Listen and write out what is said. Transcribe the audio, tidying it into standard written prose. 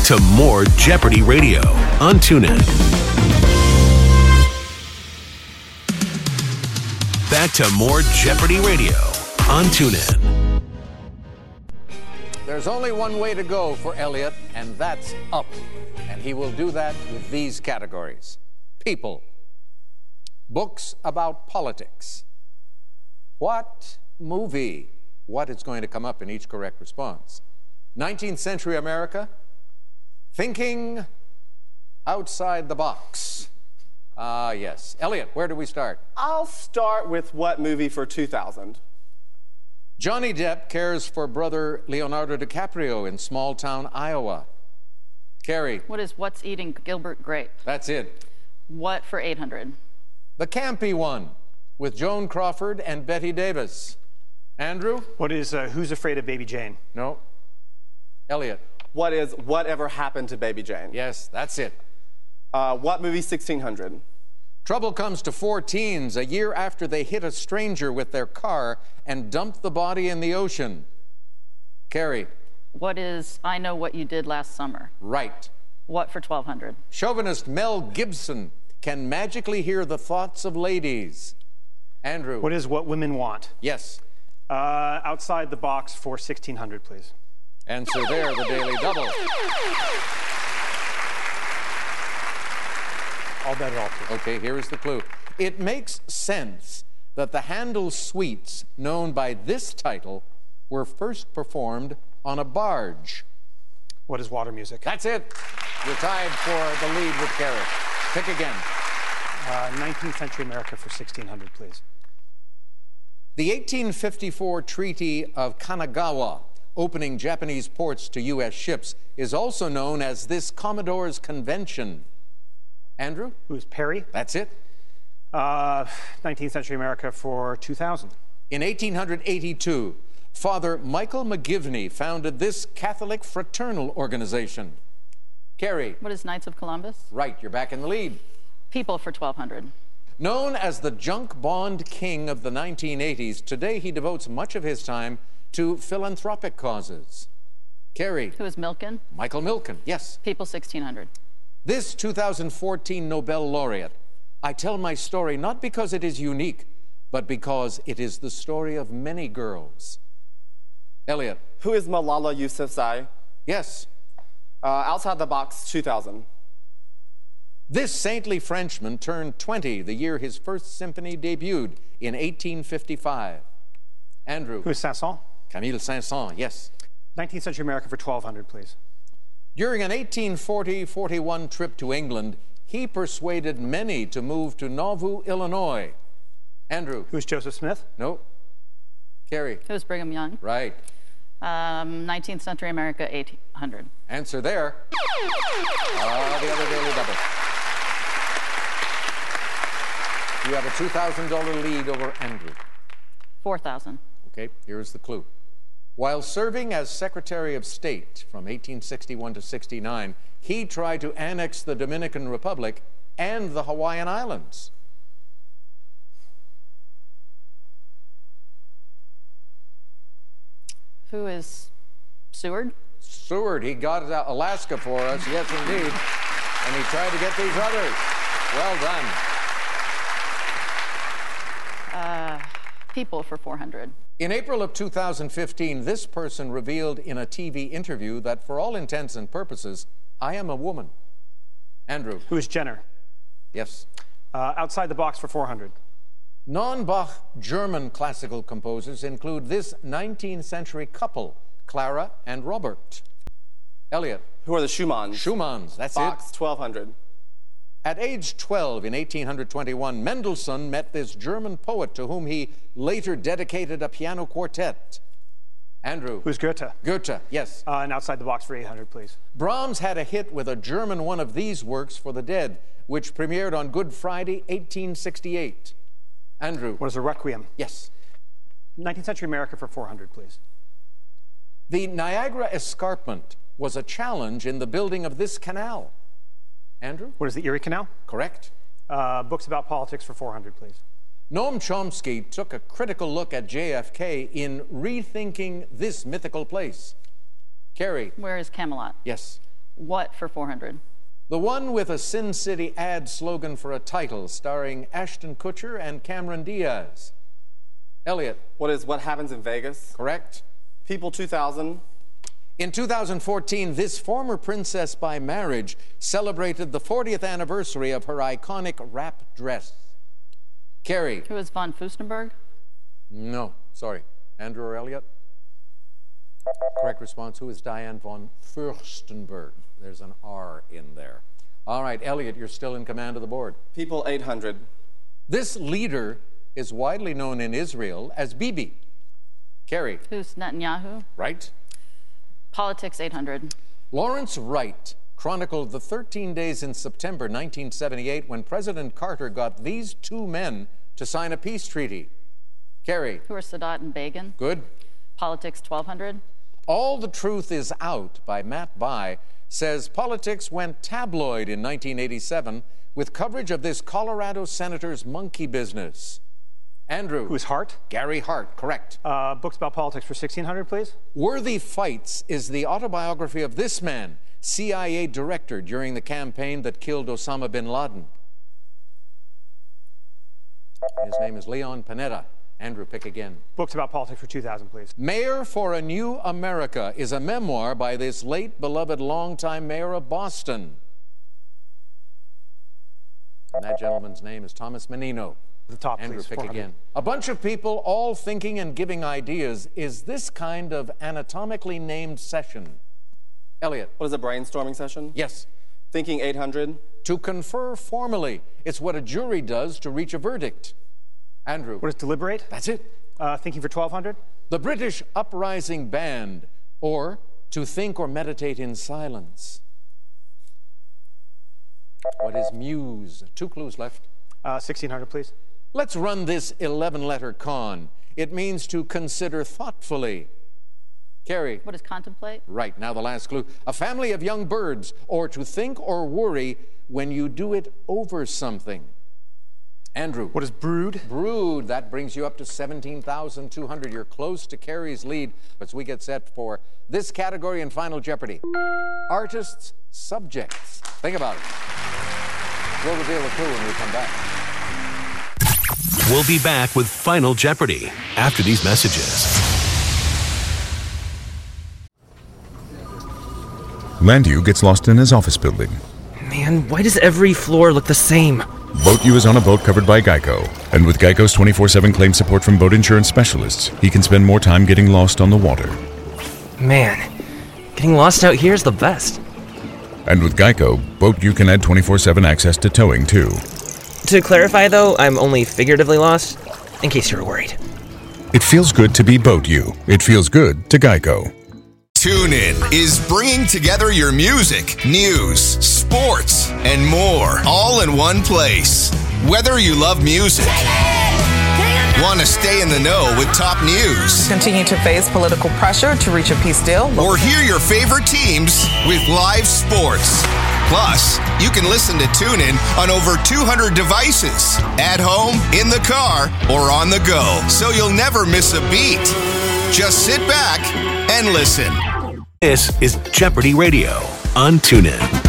to more Jeopardy Radio on TuneIn. Back to more Jeopardy Radio on TuneIn. There's only one way to go for Elliot, and that's up. And he will do that with these categories: people, books about politics, what movie, what is going to come up in each correct response, 19th century America, thinking outside the box. Yes. Elliot, where do we start? I'll start with what movie for 2000? Johnny Depp cares for brother Leonardo DiCaprio in small town Iowa. Carrie. What is What's Eating Gilbert Grape? That's it. What for 800? The campy one with Joan Crawford and Betty Davis. Andrew? What is Who's Afraid of Baby Jane? No. Elliot? What is Whatever Happened to Baby Jane? Yes, that's it. What movie 1600? Trouble comes to 4 teens a year after they hit a stranger with their car and dumped the body in the ocean. Carrie? What is I Know What You Did Last Summer? Right. What for 1200? Chauvinist Mel Gibson can magically hear the thoughts of ladies. Andrew? What is What Women Want? Yes. Outside the box for 1600, please. Answer there, the Daily Double. All bet at all, please. Okay, here is the clue. It makes sense that the Handel suites, known by this title, were first performed on a barge. What is Water Music? That's it. You're tied for the lead with Carrie. Pick again. 19th century America for 1600, please. The 1854 Treaty of Kanagawa, opening Japanese ports to U.S. ships, is also known as this Commodore's Convention. Andrew? Who's Perry? That's it. 19th century America for 2000. In 1882, Father Michael McGivney founded this Catholic fraternal organization. Carrie? What is Knights of Columbus? Right, you're back in the lead. People for 1200. Known as the junk bond king of the 1980s, today he devotes much of his time to philanthropic causes. Carrie? Who is Milken? Michael Milken, yes. People 1600. This 2014 Nobel laureate, I tell my story not because it is unique, but because it is the story of many girls. Elliot? Who is Malala Yousafzai? Yes. Outside the box 2000. This saintly Frenchman turned 20 the year his first symphony debuted in 1855. Andrew? Who is Saint-Saëns? Camille Saint-Saëns, yes. 19th century America for 1200, please. During an 1840-41 trip to England, he persuaded many to move to Nauvoo, Illinois. Andrew? Who's Joseph Smith? No. Carrie? Who is Brigham Young? Right. 19th century America 800. Answer there. The other Daily Double. You have a $2,000 lead over Andrew. 4000. Okay, here's the clue. While serving as Secretary of State from 1861 to 69, he tried to annex the Dominican Republic and the Hawaiian Islands. Who is Seward? Seward, he got Alaska for us, yes indeed. And he tried to get these others. Well done. People for 400. In April of 2015, this person revealed in a TV interview that for all intents and purposes, I am a woman. Andrew? Who is Jenner? Yes. Outside the box for 400. Non-Bach German classical composers include this 19th century couple, Clara and Robert. Elliot? Who are the Schumanns? Schumanns, that's box it. 1200. At age 12 in 1821, Mendelssohn met this German poet to whom he later dedicated a piano quartet. Andrew? Who's Goethe? Goethe, yes. And outside the box for 800, please. Brahms had a hit with a German one of these works for the dead, which premiered on Good Friday, 1868. Andrew? What is a Requiem? Yes. 19th century America for 400, please. The Niagara Escarpment was a challenge in the building of this canal. Andrew? What is the Erie Canal? Correct. Books about politics for 400, please. Noam Chomsky took a critical look at JFK in rethinking this mythical place. Carrie? Where is Camelot? Yes. What for 400? The one with a Sin City ad slogan for a title, starring Ashton Kutcher and Cameron Diaz. Elliot. What is What Happens in Vegas? Correct. People 2000. In 2014, this former princess by marriage celebrated the 40th anniversary of her iconic wrap dress. Carrie. Who is von Furstenberg? No, sorry. Andrew or Elliot? Correct response. Who is Diane von Furstenberg? There's an R in there. All right, Elliot, you're still in command of the board. People 800. This leader is widely known in Israel as Bibi. Carrie. Who's Netanyahu? Right. Politics 800. Lawrence Wright chronicled the 13 days in September 1978 when President Carter got these two men to sign a peace treaty. Carrie. Who are Sadat and Begin? Good. Politics 1200. All the Truth Is Out by Matt Bai says politics went tabloid in 1987 with coverage of this Colorado senator's monkey business. Andrew. Who is Hart? Gary Hart, correct. Books about politics for 1600, please. Worthy Fights is the autobiography of this man, CIA director during the campaign that killed Osama bin Laden. His name is Leon Panetta. Andrew, pick again. Books about politics for 2000, please. Mayor for a New America is a memoir by this late, beloved, longtime mayor of Boston. And that gentleman's name is Thomas Menino. The top, Andrew, please. pick 400. again. A bunch of people all thinking and giving ideas is this kind of anatomically named session. Elliot. What is a brainstorming session? Yes. Thinking 800. To confer formally. It's what a jury does to reach a verdict. Andrew. What is deliberate? That's it. Thinking for 1200. The British Uprising Band, or to think or meditate in silence. What is muse? 2 clues left. 1600, please. Let's run this 11-letter con. It means to consider thoughtfully. Carrie. What is contemplate? Right, now the last clue. A family of young birds, or to think or worry when you do it over something. Andrew. What is brood? Brood. That brings you up to 17,200. You're close to Carrie's lead as we get set for this category in Final Jeopardy. Artists' subjects. Think about it. We'll reveal the clue when we come back. We'll be back with Final Jeopardy after these messages. Landu gets lost in his office building. Man, why does every floor look the same? Boat U is on a boat covered by Geico. And with Geico's 24/7 claim support from boat insurance specialists, he can spend more time getting lost on the water. Man, getting lost out here is the best. And with Geico, Boat U can add 24/7 access to towing, too. To clarify, though, I'm only figuratively lost, in case you were worried. It feels good to be Boat U. It feels good to Geico. TuneIn is bringing together your music, news, sports, and more, all in one place. Whether you love music, want to stay in the know with top news, continue to face political pressure to reach a peace deal, or hear your favorite teams with live sports. Plus, you can listen to TuneIn on over 200 devices, at home, in the car, or on the go, so you'll never miss a beat. Just sit back and listen. This is Jeopardy Radio on TuneIn.